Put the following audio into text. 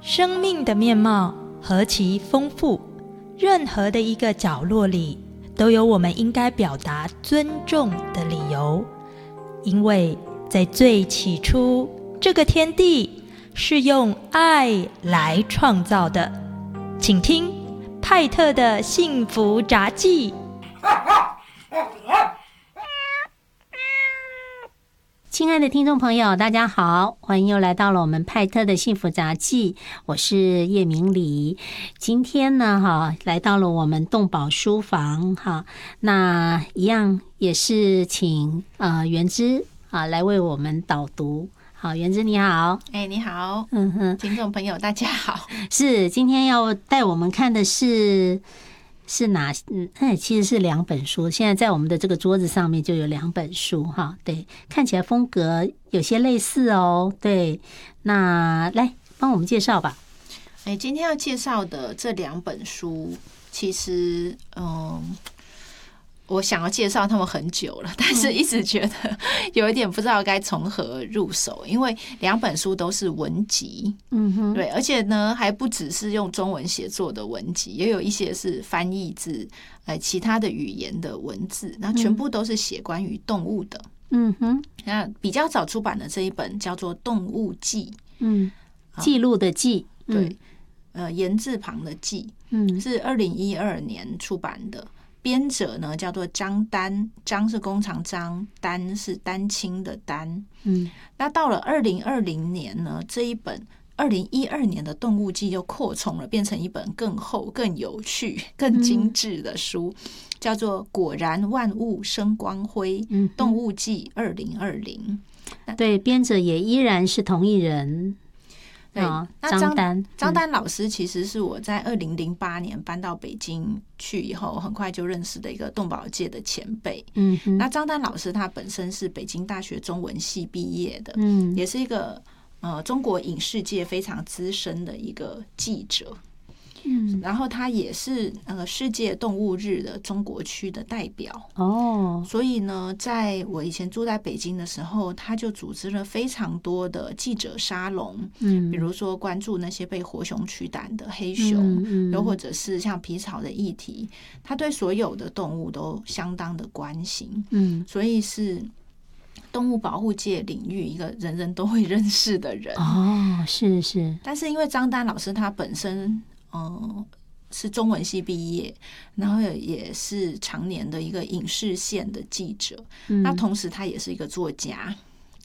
生命的面貌何其丰富，任何的一个角落里都有我们应该表达尊重的理由。因为在最起初，这个天地是用爱来创造的。请听派特的幸福杂记。 亲爱的听众朋友，大家好，欢迎又来到了我们派特的幸福杂记，我是叶明礼。今天呢，来到了我们动保书房，那一样也是请元之来为我们导读。好，元之你好。 你好。听众朋友大家好。 是，今天要带我们看的是哪？其实是2本书。现在在我们的这个桌子上面就有2本书哈，对，看起来风格有些类似哦。对，那来帮我们介绍吧。 今天要介绍的这2本书，其实我想要介绍他们很久了，但是一直觉得有一点不知道该从何入手，因为2本书都是文集，对，而且呢还不只是用中文写作的文集，也有一些是翻译自其他的语言的文字，那全部都是写关于动物的。那比较早出版的这一本叫做《动物记》， 记录的记， 对，言字旁的记，是2012年出版的。编者呢叫做张丹，张是弓长张，丹是丹青的丹。那到了2020年呢，这一本2012年的《动物记》又扩充了，变成一本更厚、更有趣、更精致的书，叫做《果然万物生光辉》，动物记2020。 对，编者也依然是同一人。 对，那张丹老师其实是我在2008年搬到北京去以后，很快就认识的一个动保界的前辈。那张丹老师他本身是北京大学中文系毕业的，也是一个中国影视界非常资深的一个记者。然后他也是世界动物日的中国区的代表所以呢，在我以前住在北京的时候，他就组织了非常多的记者沙龙，比如说关注那些被活熊驱赶的黑熊，又或者是像皮草的议题，他对所有的动物都相当的关心，所以是动物保护界领域一个人人都会认识的人是。但是因为张丹老师他本身是中文系毕业，然后也是常年的一个影视线的记者，那同时他也是一个作家，